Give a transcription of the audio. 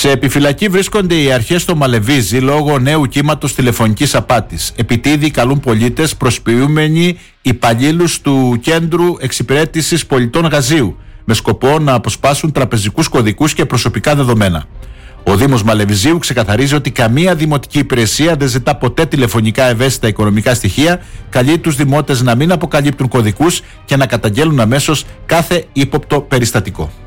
Σε επιφυλακή βρίσκονται οι αρχές στο Μαλεβίζι λόγω νέου κύματος τηλεφωνικής απάτης. Επιτίδη καλούν πολίτες προσποιούμενοι υπαλλήλους του Κέντρου Εξυπηρέτησης Πολιτών Γαζίου με σκοπό να αποσπάσουν τραπεζικούς κωδικούς και προσωπικά δεδομένα. Ο Δήμος Μαλεβιζίου ξεκαθαρίζει ότι καμία δημοτική υπηρεσία δεν ζητά ποτέ τηλεφωνικά ευαίσθητα οικονομικά στοιχεία, καλεί τους δημότες να μην αποκαλύπτουν κωδικούς και να καταγγέλνουν αμέσως κάθε ύποπτο περιστατικό.